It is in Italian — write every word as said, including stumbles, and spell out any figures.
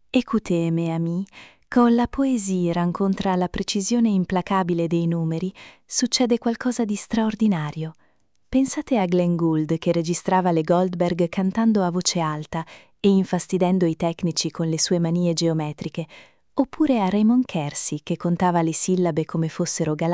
Écoutez, mes amis, quand la poesie incontra la precisione implacabile dei numeri, succede qualcosa di straordinario. Pensate a Glenn Gould che registrava le Goldberg cantando a voce alta e infastidendo i tecnici con le sue manie geometriche, oppure a Raymond Kersey che contava le sillabe come fossero galassie